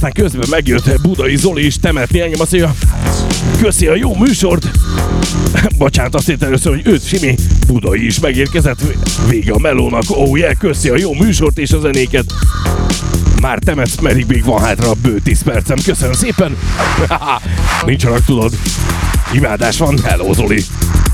aztán közben megjött Budai Zoli is temetni engem, azt mondja, köszi a jó műsort. Bocsánat, azt hittem először, hogy őt Simi, Budai is megérkezett, vége a melónak, oh yeah, köszi a jó műsort és a zenéket. Már temetsz, pedig még van hátra a bő 10 percem, köszönöm szépen. Nincs annak, tudod, imádás van, hello Zoli.